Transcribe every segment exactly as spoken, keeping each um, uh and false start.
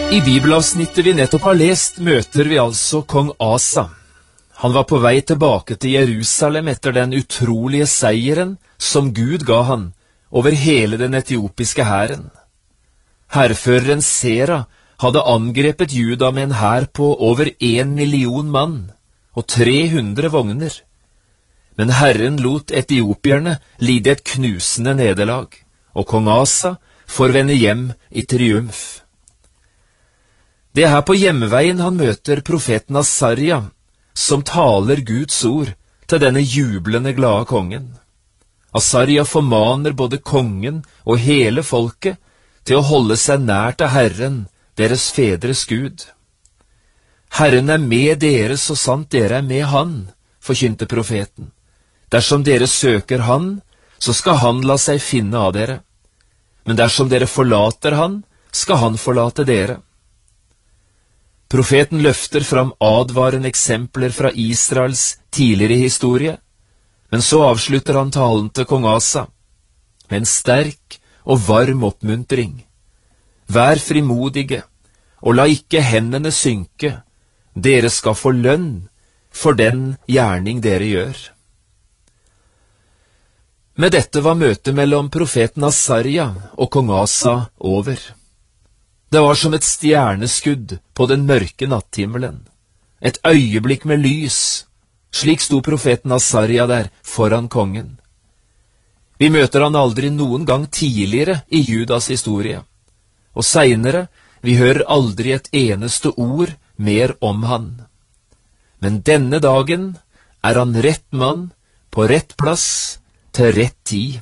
I bibelavsnittet vi nettopp har lest, møter vi altså kong Asa. Han var på vei tilbake til Jerusalem etter den utrolige seieren som Gud ga han over hele den etiopiske hæren. Hærføreren Sera hadde angrepet Juda med en hær på over en million mann og tre hundre vogner. Men Herren lot etiopierne lide et knusende nederlag, og kong Asa får vende hjem i triumf. Det er her på hjemveien han møter profeten Asaria, som taler Guds ord til denne jublende glade kongen. Asaria formaner både kongen og hele folket til å holde seg nær til Herren, deres fedres Gud. Herren er med dere så sant dere er med han, forkynte profeten. Dersom dere søker han, så skal han la seg finne av dere. Men dersom dere forlater han, skal han forlate dere. Profeten løfter fram advarende eksempler fra Israels tidligere historie, men så avslutter han talen til kong Asa med en sterk og varm oppmuntring. Vær frimodige, og la ikke hendene synke, dere skal få lønn for den gjerning dere gjør. Med dette var møtet mellom profeten Asaria og kong Asa over. Det var som et stjerneskudd på den mørke natthimmelen, et øyeblikk med lys. Slik sto profeten Asaria der foran kongen. Vi møter han aldri noen gang tidligere i Judas historie, og senere vi hører aldri et eneste ord mer om han. Men denne dagen er han rett mann på rett plass til rett tid.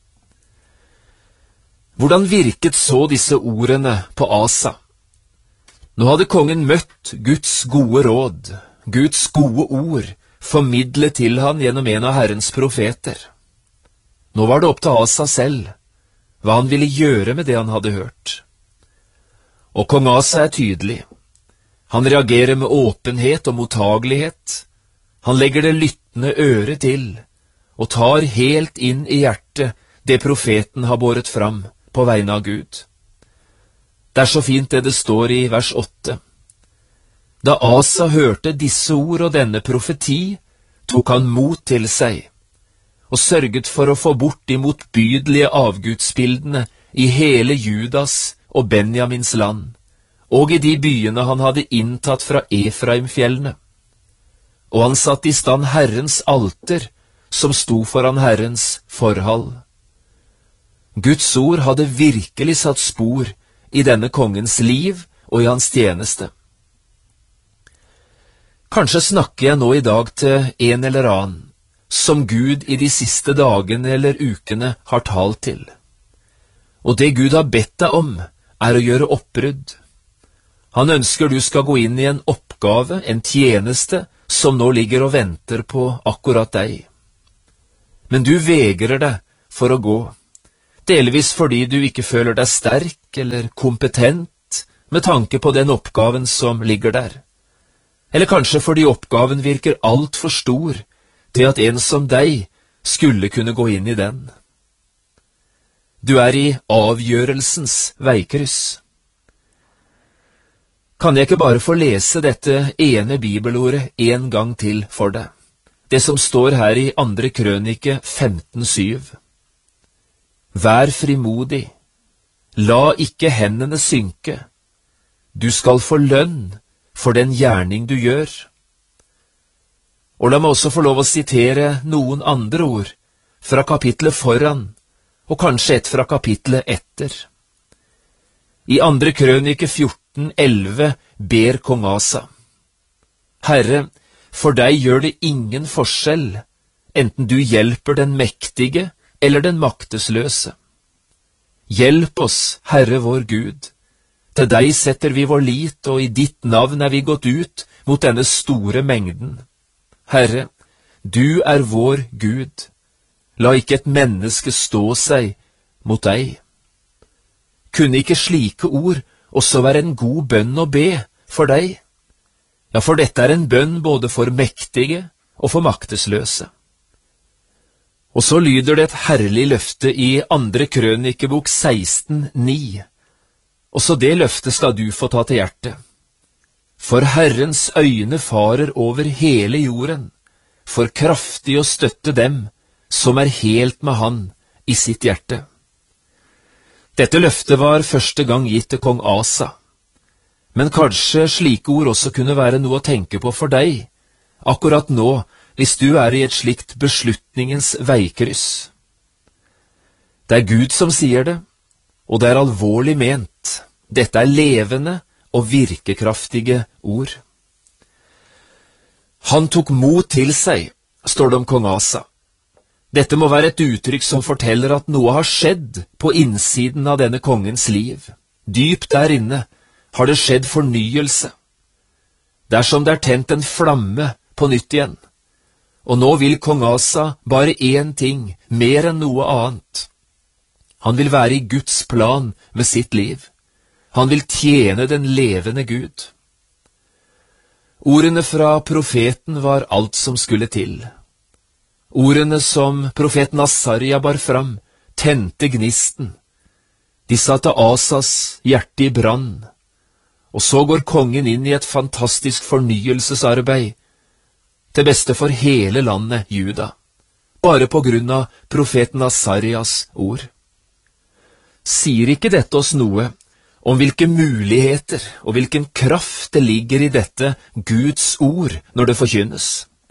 Hvordan virket så disse ordene på Asa? Nå hadde kongen møtt Guds gode råd, Guds gode ord, formidlet til han gjennom en av Herrens profeter. Nå var det opp til Asa selv, hva han ville gjøre med det han hadde hørt. Og kong Asa er tydelig. Han reagerer med åpenhet og mottagelighet. Han legger det lyttende øret til, og tar helt inn i hjertet det profeten har båret fram på vegne av Gud. Det er så fint det det står i vers åtte. Da Asa hørte disse ord og denne profeti, tok han mot til seg, og sørget for å få bort de motbydelige avgudsbildene i hele Judas og Benjamins land, og i de byene han hadde inntatt fra Efraimfjellene. Og han satt i stand Herrens alter, som sto foran Herrens forhall. Guds ord hadde virkelig satt spor i denne kongens liv og i hans tjeneste. Kanskje snakker jeg nå i dag til en eller annen, som Gud i de siste dagene eller ukene har talt til. Og det Gud har bedt deg om, er å gjøre oppbrudd. Han ønsker du skal gå inn i en oppgave, en tjeneste, som nå ligger og venter på akkurat deg. Men du vegrer deg for å gå, delvis fordi du ikke føler deg sterk eller kompetent med tanke på den oppgaven som ligger der. Eller kanskje fordi oppgaven virker alt for stor til at en som deg skulle kunne gå inn i den. Du er i avgjørelsens veikryss. Kan jeg ikke bare få lese dette ene bibelordet en gang til for deg? Det som står her i andre krønike femten syv. Vær frimodig, la ikke hendene synke, du skal få lønn for den gjerning du gjør. Og la meg også få lov å sitere noen andre ord fra kapitlet foran, og kanskje et fra kapitlet etter. I andre krønike fjorten elleve ber kong Asa: Herre, for deg gjør det ingen forskjell, enten du hjelper den mektige eller den maktesløse. Hjelp oss, Herre vår Gud. Til deg setter vi vår lit, og i ditt navn er vi gått ut mot denne store mengden. Herre, du er vår Gud. La ikke et menneske stå seg mot deg. Kunne ikke slike ord også være en god bønn å be for deg? Ja, for dette er en bønn både for mektige og for maktesløse. Og så lyder det et herlig løfte i andre krønikebok seksten ni. Også det løftet skal du få ta til hjertet. For Herrens øyne farer over hele jorden, for kraftig å støtte dem som er helt med Han i sitt hjerte. Dette løftet var første gang gitt til kong Asa, men kanskje slike ord også kunne være noe å tenke på for deg, akkurat nå, hvis du er i et slikt beslutningens veikryss. Det er Gud som sier det, og det er alvorlig ment. Dette er levende og virkekraftige ord. Han tok mot til seg, står det om kong Asa. Dette må være et uttrykk som forteller at noe har skjedd på innsiden av denne kongens liv. Dypt der inne har det skjedd fornyelse. Det er som det er tent en flamme på nytt igjen. Og nå vil kong Asa bare én ting, mer enn noe annet. Han vil være i Guds plan med sitt liv. Han vil tjene den levende Gud. Ordene fra profeten var alt som skulle til. Ordene som profeten Asaria bar fram, tente gnisten. De satte Asas hjerte i brann. Og så går kongen inn i et fantastisk fornyelsesarbeid, til beste for hele landet Juda, bare på grunn av profeten Asarias ord. Sier ikke dette oss noe om hvilke muligheter og hvilken kraft det ligger i dette Guds ord når det forkynnes?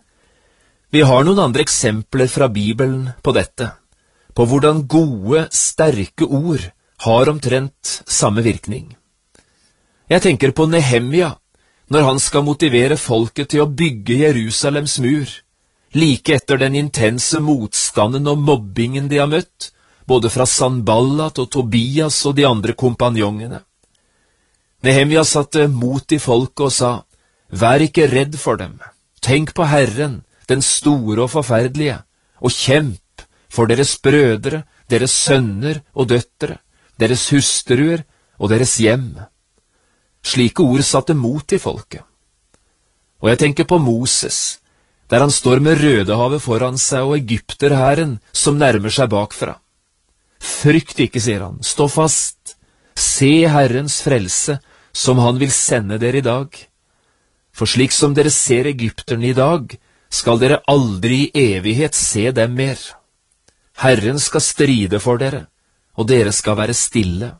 Vi har noen andre eksempler fra Bibelen på dette, på hvordan gode, sterke ord har omtrent samme virkning. Jeg tenker på Nehemia, når han skal motivere folket til å bygge Jerusalems mur, like etter den intense motstanden og mobbingen de har møtt, både fra Sanballat og Tobias og de andre kompanjongene. Nehemia satte mot i folket og sa, «Vær ikke redd for dem, tenk på Herren, den store og forferdelige, og kjemp for deres brødre, deres sønner og døtre, deres hustruer og deres hjem.» Slike ord satte mot i folket. Og jeg tenker på Moses, der han står med Rødehavet foran seg og egypterherren som nærmer seg bakfra. Frykt ikke, sier han, stå fast, se Herrens frelse, som han vil sende dere i dag. For slik som dere ser egypterne i dag, skal dere aldri i evighet se dem mer. Herren skal stride for dere, og dere skal være stille.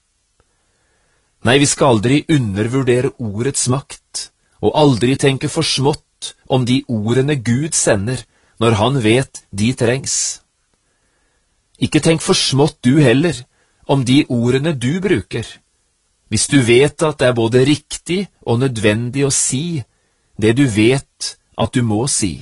Nei, vi skal aldri undervurdere ordets makt, og aldri tenke for smått om de ordene Gud sender, når han vet de trengs. Ikke tenk for smått du heller, om de ordene du bruker, hvis du vet at det er både riktig og nødvendig å si det du vet at du må si.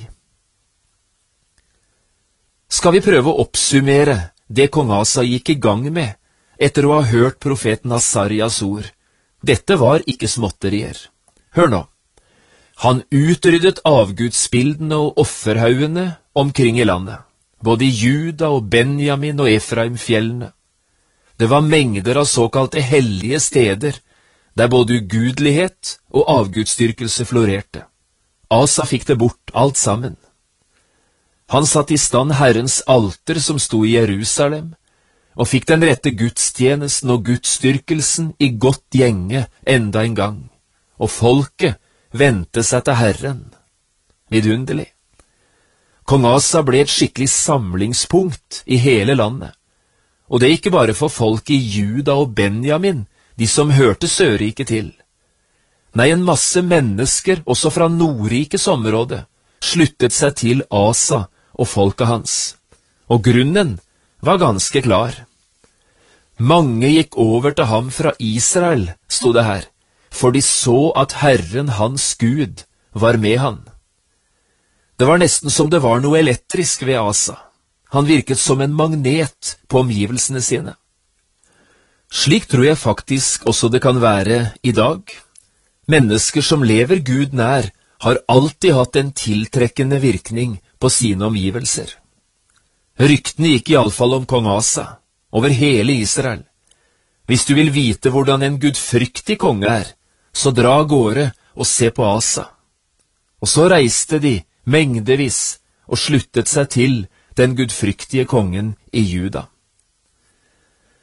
Skal vi prøve å oppsummere det kong Asa gikk i gang med, etter å ha hørt profeten Asarias ord? Dette var ikke småtterier. Hør nå. Han utryddet avgudsbildene og offerhaugene omkring i landet, både i Juda og Benjamin og Efraim-fjellene. Det var mengder av såkalte hellige steder, der både ugudelighet og avgudsdyrkelse florerte. Asa fikk det bort, alt sammen. Han satte i stand Herrens alter som sto i Jerusalem, og fikk den rette gudstjenesten og gudsdyrkelsen i godt gjenge enda en gang, og folket vendte seg til Herren. Vidunderlig. Kong Asa ble et skikkelig samlingspunkt i hele landet, og det ikke bare for folk i Juda og Benjamin, de som hørte Sørriket til. Nei, en masse mennesker, også fra Nordrikes område, sluttet seg til Asa og folket hans, og grunnen var ganske klar. Mange gikk over til ham fra Israel, stod det her, for de så at Herren hans Gud var med han. Det var nesten som det var noe elektrisk ved Asa. Han virket som en magnet på omgivelsene sine. Slik tror jeg faktisk også det kan være i dag. Mennesker som lever Gud nær, har alltid hatt en tiltrekkende virkning på sine omgivelser. Ryktene gikk i alle fall om kong Asa, over hele Israel. Hvis du vil vite hvordan en gudfryktig konge er, så dra av gårde og se på Asa. Og så reiste de mengdevis og sluttet seg til den gudfryktige kongen i Juda.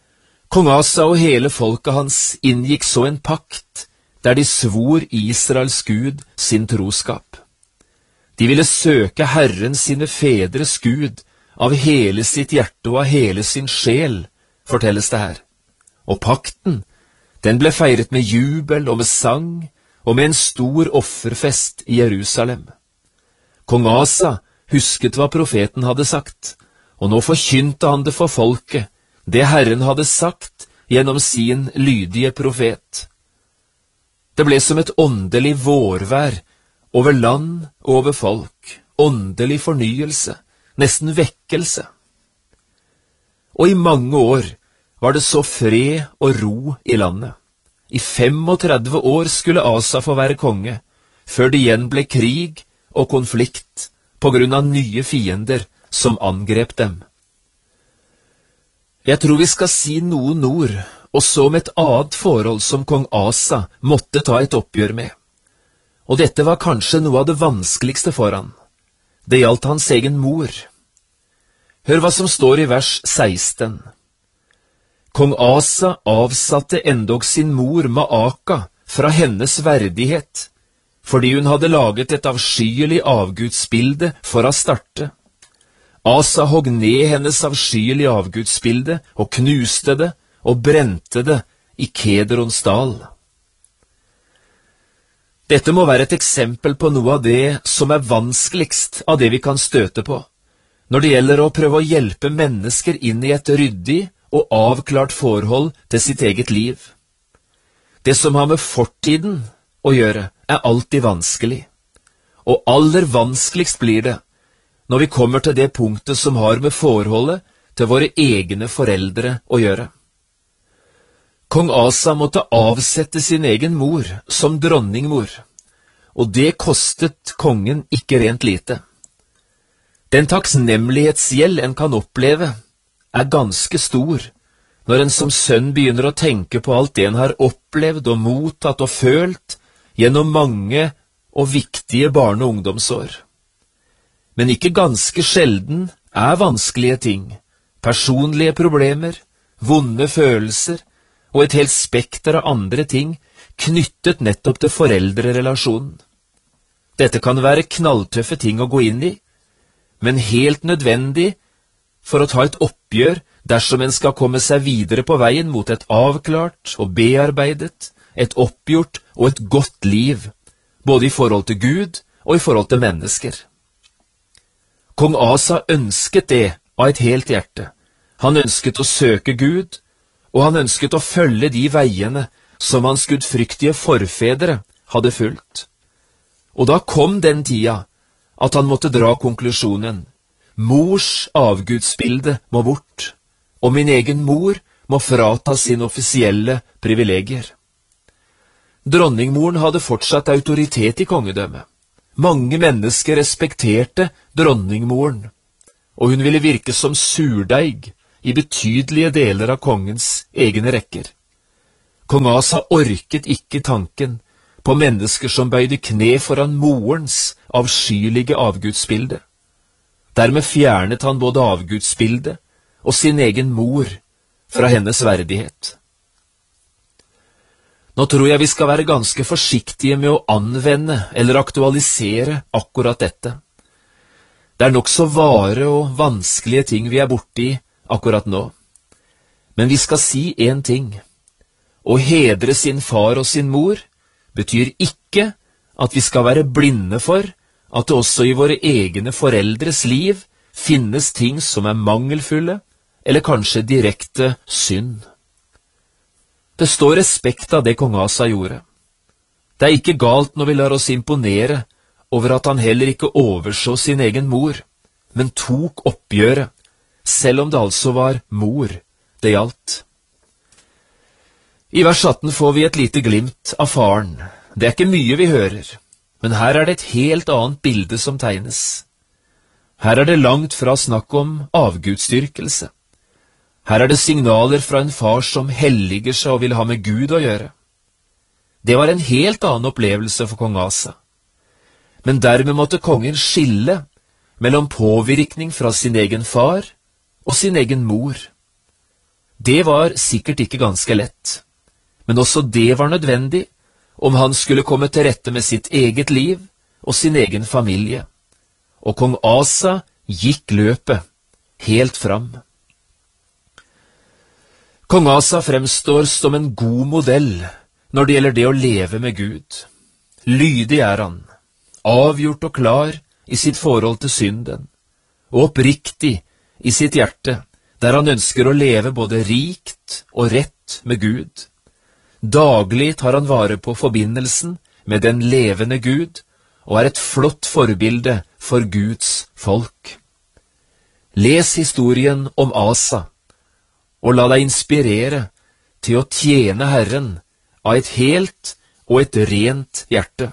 Kong Asa og hele folket hans inngikk så en pakt, der de svor Israels Gud sin troskap. De ville søke Herren sine fedres Gud av hele sitt hjerte og av hele sin sjel, fortelles det her. Og pakten, den ble feiret med jubel og med sang, og med en stor offerfest i Jerusalem. Kong Asa husket hva profeten hadde sagt, og nå forkynte han det for folket, det Herren hadde sagt gjennom sin lydige profet. Det ble som et åndelig vårvær over land og over folk, åndelig fornyelse, nesten vekkelse. Og i mange år var det så fred og ro i landet. I femogtredve år skulle Asa få være konge, før det igjen ble krig og konflikt på grunn av nye fiender som angrep dem. Jeg tror vi skal si noen ord også om et annet forhold som kong Asa måtte ta et oppgjør med. Og dette var kanskje noe av det vanskeligste for han. Det gjaldt hans egen mor. Hør hva som står i vers seksten. Kong Asa avsatte endog sin mor Maaka fra hennes verdighet, fordi hun hadde laget et avskyelig avgudsbilde for å starte. Asa hogg ned hennes avskyelige avgudsbilde og knuste det og brente det i Kedrons dal. Dette må være et eksempel på noe av det som er vanskeligst av det vi kan støte på, når det gjelder å prøve å hjelpe mennesker inn i et ryddig og avklart forhold til sitt eget liv. Det som har med fortiden å gjøre, er alltid vanskelig, og aller vanskeligst blir det når vi kommer til det punktet som har med forholdet til våre egne foreldre å gjøre. Kong Asa måtte avsette sin egen mor som dronningmor, og det kostet kongen ikke rent lite. Den takknemlighetsgjeld en kan oppleve er ganske stor når en som sønn begynner å tenke på alt det en har opplevd og mottatt og følt gjennom mange og viktige barne- og ungdomsår. Men ikke ganske sjelden er vanskelige ting, personlige problemer, vonde følelser og et helt spekter av andre ting knyttet nettopp til foreldrerelasjonen. Dette kan være knalltøffe ting å gå inn i, men helt nødvendig for å ta et oppgjør dersom en skal komme seg videre på veien mot et avklart og bearbeidet, et oppgjort og et godt liv, både i forhold til Gud og i forhold til mennesker. Kong Asa ønsket det av et helt hjerte. Han ønsket å søke Gud, og han ønsket å følge de veiene som hans gudfryktige forfedre hadde fulgt. Og da kom den tida at han måtte dra konklusjonen: mors avgudsbilde må bort, og min egen mor må frata sine offisielle privilegier. Dronningmoren hadde fortsatt autoritet i kongedømmet. Mange mennesker respekterte dronningmoren, og hun ville virke som surdeig i betydelige deler av kongens egne rekker. Kong Asa orket ikke tanken på mennesker som bøyde kne foran morens avskyelige avgudsbilde. Dermed fjernet han både avgudsbildet og sin egen mor fra hennes verdighet. Nå tror jeg vi skal være ganske forsiktige med å anvende eller aktualisere akkurat dette. Det er nokså vare og vanskelige ting vi er borti akkurat nå. Men vi skal si en ting. Å hedre sin far og sin mor betyr ikke at vi skal være blinde for at det også i våre egne foreldres liv finnes ting som er mangelfulle, eller kanskje direkte synd. Det står respekt av det kong Asa gjorde. Det er ikke galt når vi lar oss imponere over at han heller ikke overså sin egen mor, men tok oppgjøret, selv om det altså var mor det gjaldt. I vers atten får vi et lite glimt av faren. Det er ikke mye vi hører, men her er det et helt annet bilde som tegnes. Her er det langt fra snakk om avgudsdyrkelse. Her er det signaler fra en far som helliger seg og vil ha med Gud å gjøre. Det var en helt annen opplevelse for kong Asa. Men dermed måtte kongen skille mellom påvirkning fra sin egen far og sin egen mor. Det var sikkert ikke ganske lett, men også det var nødvendig om han skulle komme til rette med sitt eget liv og sin egen familie, og kong Asa gikk løpet helt fram. Kong Asa fremstår som en god modell når det gjelder det å leve med Gud. Lydig er han, avgjort og klar i sitt forhold til synden, og oppriktig i sitt hjerte, der han ønsker å leve både rikt og rett med Gud. Daglig tar han vare på forbindelsen med den levende Gud, og er et flott forbilde for Guds folk. Les historien om Asa, og la deg inspirere til å tjene Herren av et helt og et rent hjerte.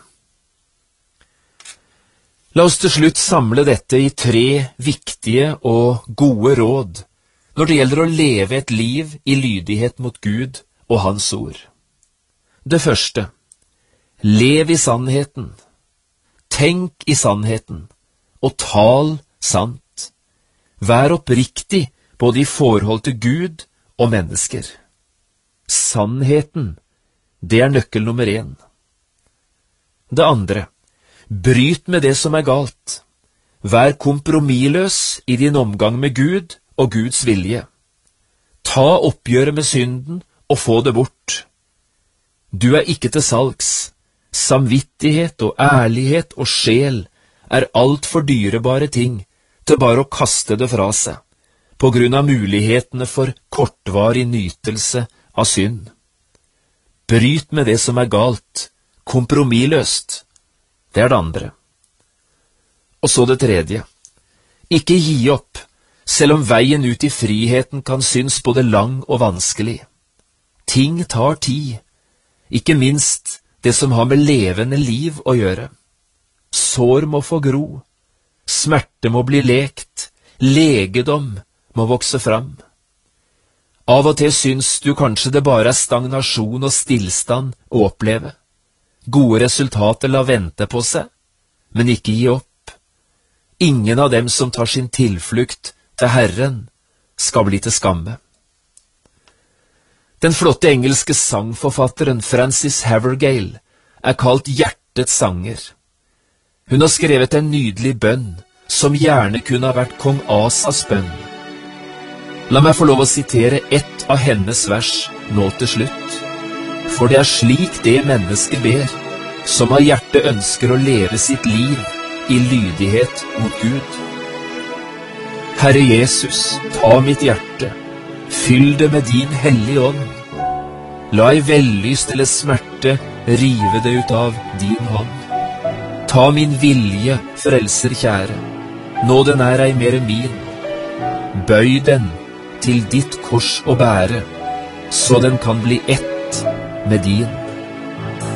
La oss til slutt samle dette i tre viktige og gode råd når det gjelder å leve et liv i lydighet mot Gud og Hans ord. Det første, lev i sannheten, tenk i sannheten, og tal sant. Vær oppriktig både i forhold til Gud og mennesker. Sannheten, det er nøkkel nummer én. Det andre, bryt med det som er galt. Vær kompromissløs i din omgang med Gud og Guds vilje. Ta oppgjøret med synden og få det bort. Du er ikke til salgs. Samvittighet og ærlighet og sjel er alt for dyrebare ting til bare å kaste det fra seg, på grunn av mulighetene for kortvarig nytelse av synd. Bryt med det som er galt, kompromissløst. Det er det andre. Og så det tredje. Ikke gi opp, selv om veien ut i friheten kan synes både lang og vanskelig. Ting tar tid, ikke minst det som har med levende liv å gjøre. Sår må få gro, smerte må bli lekt, legedom må vokse fram. Av og til syns du kanskje det bare er stagnasjon og stillstand å oppleve. Gode resultater lar vente på seg, men ikke gi opp. Ingen av dem som tar sin tilflukt til Herren skal bli til skamme. Den flotte engelske sangforfatteren Frances Havergal er kalt hjertets sanger. Hun har skrevet en nydelig bønn, som gjerne kunne ha vært kong Asas bønn. La meg få lov å sitere ett av hennes vers nå til slutt. For det er slik det mennesket ber, som av hjertet ønsker å leve sitt liv i lydighet mot Gud. Herre Jesus, ta mitt hjerte, fyll det med din hellige ånd. La ei vellyst eller smerte rive det ut av din hånd. Ta min vilje, frelser kjære, nå den er ei mere min. Bøy den til ditt kors å bære, så den kan bli ett med din.